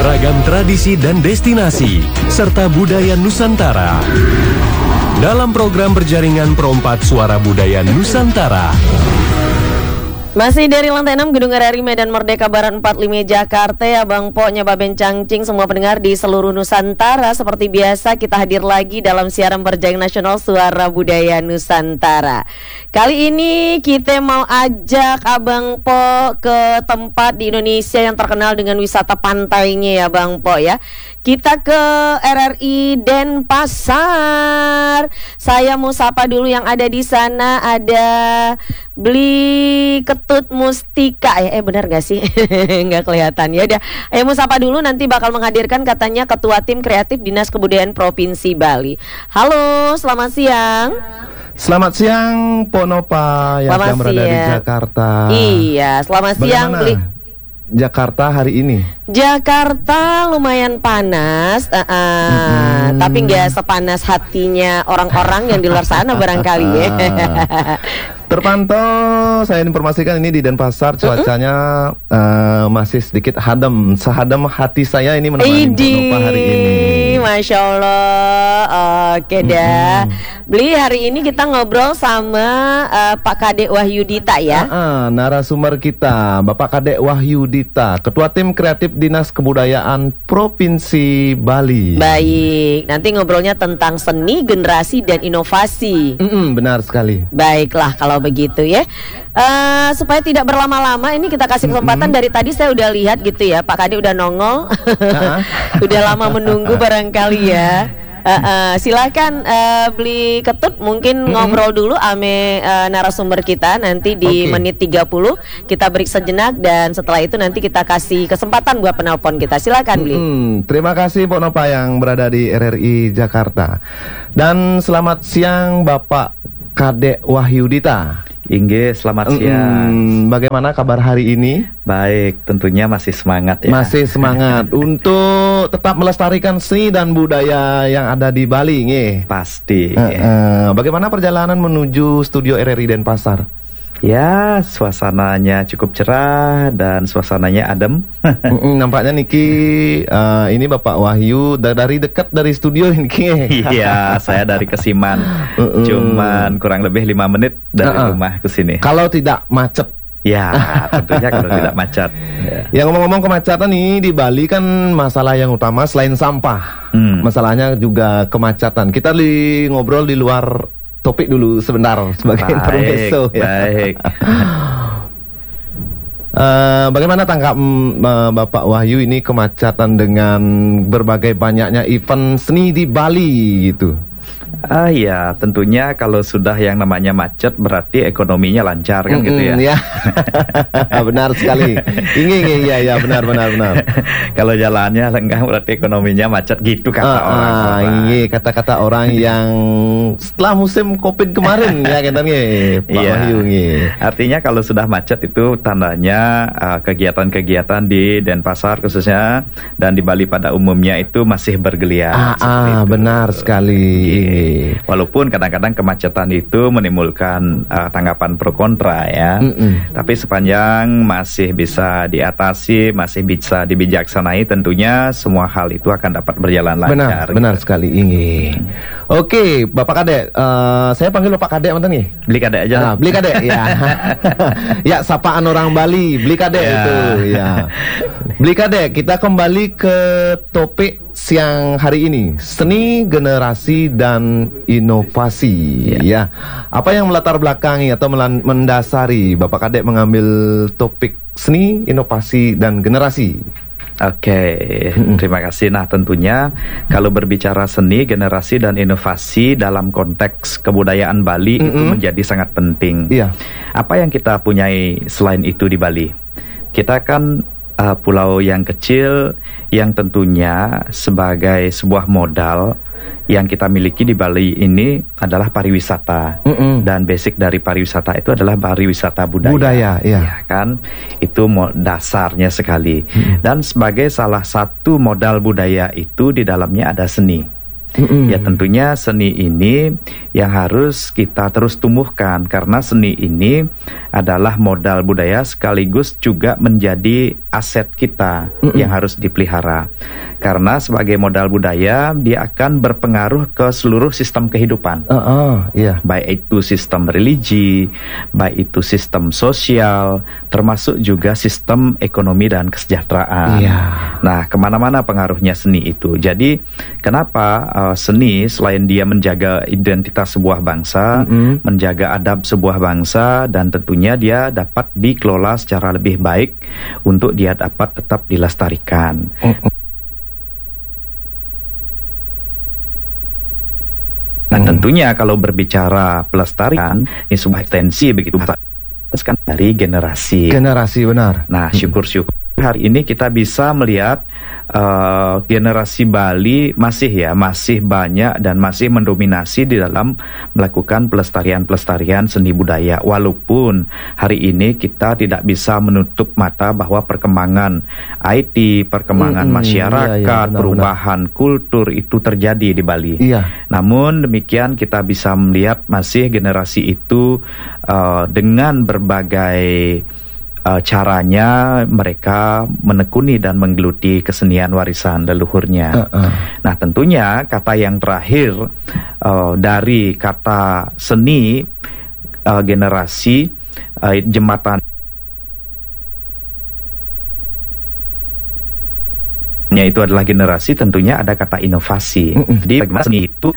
beragam tradisi dan destinasi, serta budaya Nusantara. Dalam program berjaringan Perompak Suara Budaya Nusantara. Masih dari lantai 6 Gedung RRI Medan Merdeka Barat 45 Jakarta ya Bang Po, Nyababen Cangcing, semua pendengar di seluruh Nusantara. Seperti biasa kita hadir lagi dalam siaran berjaring nasional Suara Budaya Nusantara. Kali ini kita mau ajak Abang Po ke tempat di Indonesia yang terkenal dengan wisata pantainya ya Bang Po ya. Kita ke RRI Denpasar. Saya mau sapa dulu yang ada di sana, ada Beli Ketut Mustika ya, benar gak sih? Nggak kelihatan ya. Udah, ayo mau sapa dulu, nanti bakal menghadirkan katanya Ketua Tim Kreatif Dinas Kebudayaan Provinsi Bali. Halo, selamat siang. Selamat siang, Ponopa yang sedang berada di Jakarta. Iya, selamat siang, Beli. Jakarta hari ini? Jakarta lumayan panas, tapi nggak sepanas hatinya orang-orang yang di luar sana barangkali ya. Terpantau, saya informasikan ini di Denpasar cuacanya masih sedikit hadam, sehadam hati saya ini menemani Ponopa hari ini. Masya Allah, oke dah. Beli hari ini kita ngobrol sama Pak Kadek Wahyudita ya. Narasumber kita Bapak Kadek Wahyudita, Ketua Tim Kreatif Dinas Kebudayaan Provinsi Bali. Baik, nanti ngobrolnya tentang seni, generasi, dan inovasi. Benar sekali. Baiklah kalau begitu ya. Supaya tidak berlama-lama, ini kita kasih kesempatan. Dari tadi saya udah lihat gitu ya, Pak Kadek udah nongol. Udah lama menunggu barangkali ya. Silakan Beli Ketut mungkin ngobrol dulu ame narasumber kita nanti di menit 30 kita break sejenak, dan setelah itu nanti kita kasih kesempatan buat penelpon kita. Silakan Beli. Terima kasih Ponopa yang berada di RRI Jakarta. Dan selamat siang Bapak Kadek Wahyudita. Inge, selamat siang. Bagaimana kabar hari ini? Baik, tentunya masih semangat ya. Masih semangat untuk tetap melestarikan seni dan budaya yang ada di Bali, nge. Pasti. Bagaimana perjalanan menuju studio RRI Denpasar? Ya, suasananya cukup cerah dan suasananya adem. Nampaknya Niki ini Bapak Wahyu dari dekat dari studio Niki. Iya, saya dari Kesiman. Cuman kurang lebih 5 menit dari rumah ke sini. Kalau tidak macet. Ya, tentunya kalau tidak macet. Ya, ngomong-ngomong kemacetan nih di Bali kan masalah yang utama selain sampah. Masalahnya juga kemacetan. Kita ngobrol di luar topik dulu sebentar sebagai intermezzo ya. Baik. Bagaimana tangkap Bapak Wahyu ini kemacetan dengan berbagai banyaknya event seni di Bali gitu? Ya, tentunya kalau sudah yang namanya macet berarti ekonominya lancar kan gitu ya. Ya. Benar sekali. Ini ya benar. Kalau jalannya lenggang berarti ekonominya macet gitu kata orang. Ini kata-kata orang yang setelah musim Covid kemarin ya katanya Pak Wahyu. Artinya kalau sudah macet itu tandanya kegiatan-kegiatan di Denpasar khususnya dan di Bali pada umumnya itu masih bergeliat. Benar sekali. Walaupun kadang-kadang kemacetan itu menimbulkan tanggapan pro kontra ya. Tapi sepanjang masih bisa diatasi, masih bisa dibijaksanai, tentunya semua hal itu akan dapat berjalan lancar. Benar sekali ini. Oke, Bapak Kadek, saya panggil Bapak Kadek mantan nih. Beli Kadek aja. Beli Kadek ya. Ya, sapaan orang Bali, Beli Kadek itu ya. Beli Kadek, kita kembali ke topik siang hari ini, seni, generasi, dan inovasi. Ya, apa yang melatar belakangi atau mendasari Bapak Kadek mengambil topik seni, inovasi, dan generasi? Oke, terima kasih. Nah, tentunya kalau berbicara seni, generasi, dan inovasi dalam konteks kebudayaan Bali itu menjadi sangat penting. Apa yang kita punyai selain itu di Bali? Kita kan pulau yang kecil yang tentunya sebagai sebuah modal yang kita miliki di Bali ini adalah pariwisata. Dan basic dari pariwisata itu adalah pariwisata budaya. Ya kan, itu dasarnya sekali. Dan sebagai salah satu modal budaya itu di dalamnya ada seni. Ya tentunya seni ini yang harus kita terus tumbuhkan, karena seni ini adalah modal budaya sekaligus juga menjadi aset kita yang harus dipelihara. Karena sebagai modal budaya dia akan berpengaruh ke seluruh sistem kehidupan. Baik itu sistem religi, baik itu sistem sosial, termasuk juga sistem ekonomi dan kesejahteraan. Nah, kemana-mana pengaruhnya seni itu. Jadi kenapa seni selain dia menjaga identitas sebuah bangsa, menjaga adab sebuah bangsa, dan tentunya dia dapat dikelola secara lebih baik untuk dia dapat tetap dilestarikan. Nah, tentunya kalau berbicara pelestarian, ini sebuah ekstensi begitu dari generasi. Benar. Nah, syukur-syukur hari ini kita bisa melihat generasi Bali masih banyak dan masih mendominasi di dalam melakukan pelestarian seni budaya. Walaupun hari ini kita tidak bisa menutup mata bahwa perkembangan IT, perkembangan masyarakat, perubahan kultur itu terjadi di Bali. Namun demikian kita bisa melihat masih generasi itu dengan berbagai caranya mereka menekuni dan menggeluti kesenian warisan leluhurnya. Nah, tentunya kata yang terakhir dari kata seni, generasi, jembatan itu adalah generasi, tentunya ada kata inovasi. Jadi bagaimana seni itu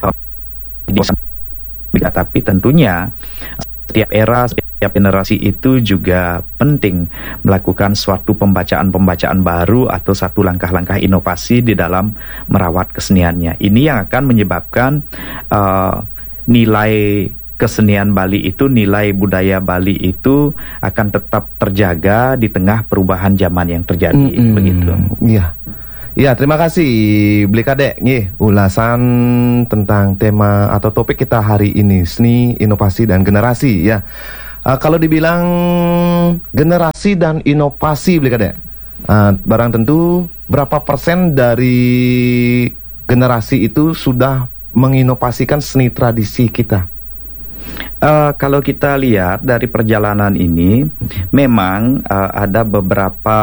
tapi tentunya setiap era, setiap generasi itu juga penting melakukan suatu pembacaan baru atau satu langkah-langkah inovasi di dalam merawat keseniannya. Ini yang akan menyebabkan nilai kesenian Bali itu, nilai budaya Bali itu akan tetap terjaga di tengah perubahan zaman yang terjadi. Begitu. Ya, terima kasih Beli Kadek ulasan tentang tema atau topik kita hari ini, seni, inovasi, dan generasi ya. Kalau dibilang generasi dan inovasi Beli Kadek, barang tentu berapa persen dari generasi itu sudah menginovasikan seni tradisi kita? Kalau kita lihat dari perjalanan ini, memang ada beberapa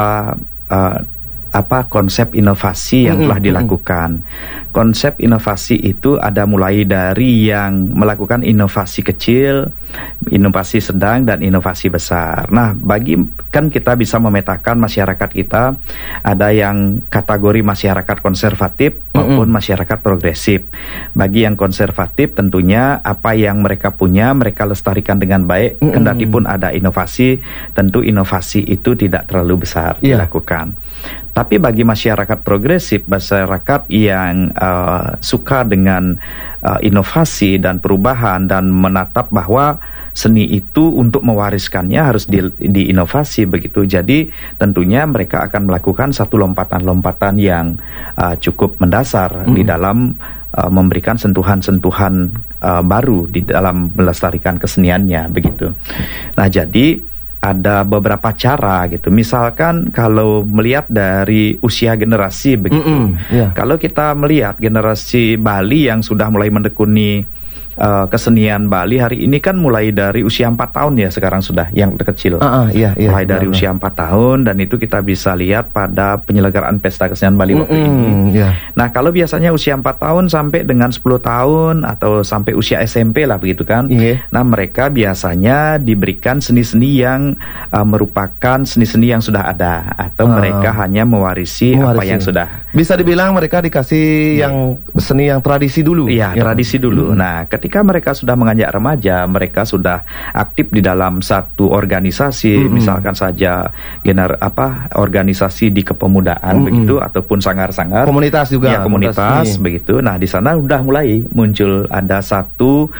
konsep inovasi yang telah dilakukan. Konsep inovasi itu ada mulai dari yang melakukan inovasi kecil, inovasi sedang, dan inovasi besar. Nah, kan kita bisa memetakan masyarakat kita, ada yang kategori masyarakat konservatif maupun masyarakat progresif. Bagi yang konservatif tentunya apa yang mereka punya mereka lestarikan dengan baik, kendati pun ada inovasi, tentu inovasi itu tidak terlalu besar dilakukan. Tapi bagi masyarakat progresif, masyarakat yang suka dengan inovasi dan perubahan dan menatap bahwa seni itu untuk mewariskannya harus diinovasi begitu. Jadi tentunya mereka akan melakukan satu lompatan-lompatan yang cukup mendasar di dalam memberikan sentuhan-sentuhan baru di dalam melestarikan keseniannya begitu. Nah, jadi ada beberapa cara gitu. Misalkan kalau melihat dari usia generasi begitu. Kalau kita melihat generasi Bali yang sudah mulai menekuni kesenian Bali hari ini kan mulai dari usia 4 tahun ya sekarang sudah yang terkecil. Mulai dari usia 4 tahun, dan itu kita bisa lihat pada penyelenggaraan pesta kesenian Bali waktu ini. Nah, kalau biasanya usia 4 tahun sampai dengan 10 tahun atau sampai usia SMP lah begitu kan. Nah, mereka biasanya diberikan seni-seni yang merupakan seni-seni yang sudah ada, atau mereka hanya mewarisi apa yang sudah. Bisa dibilang mereka dikasih yang seni yang tradisi dulu. Tradisi dulu. Nah, ketika mereka sudah menginjak remaja, mereka sudah aktif di dalam satu organisasi, misalkan saja organisasi di kepemudaan begitu, ataupun sanggar-sanggar. Komunitas juga. Ya, komunitas begitu. Nah, di sana udah mulai muncul ada satu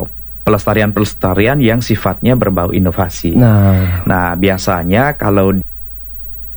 pelestarian yang sifatnya berbau inovasi. Nah, biasanya kalau